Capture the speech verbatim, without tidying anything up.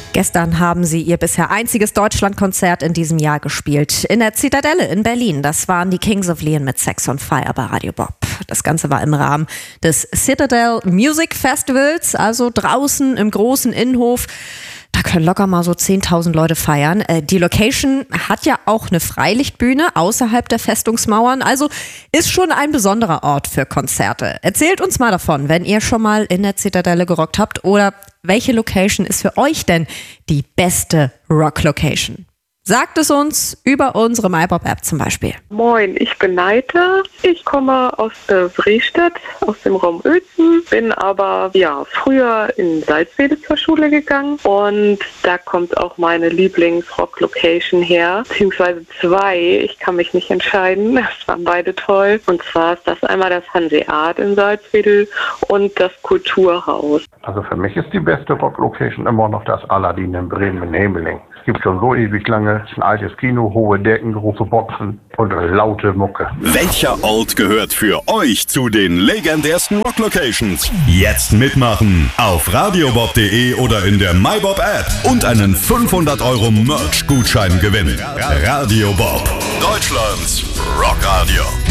Gestern haben sie ihr bisher einziges Deutschlandkonzert in diesem Jahr gespielt. In der Zitadelle in Berlin. Das waren die Kings of Leon mit Sex on Fire bei Radio Bob. Das Ganze war im Rahmen des Citadel Music Festivals, also draußen im großen Innenhof. Da können locker mal so zehntausend Leute feiern. Die Location hat ja auch eine Freilichtbühne außerhalb der Festungsmauern. Also ist schon ein besonderer Ort für Konzerte. Erzählt uns mal davon, wenn ihr schon mal in der Zitadelle gerockt habt. Oder welche Location ist für euch denn die beste Rock-Location? Sagt es uns über unsere MyBob-App zum Beispiel. Moin, ich bin Neite. Ich komme aus äh, Brestedt, aus dem Raum Uelzen, bin aber ja früher in Salzwedel zur Schule gegangen und da kommt auch meine Lieblings-Rock-Location her, beziehungsweise zwei. Ich kann mich nicht entscheiden, das waren beide toll. Und zwar ist das einmal das Hanseat in Salzwedel und das Kulturhaus. Also für mich ist die beste Rock-Location immer noch das Aladdin in Bremen in Hemeling. Es gibt schon so ewig lange ein altes Kino, hohe Decken, große Boxen und laute Mucke. Welcher Ort gehört für euch zu den legendärsten Rock-Locations? Jetzt mitmachen auf radiobob punkt de oder in der MyBob-App und einen fünfhundert Euro Merch-Gutschein gewinnen. Radio Bob, Deutschlands Rockradio.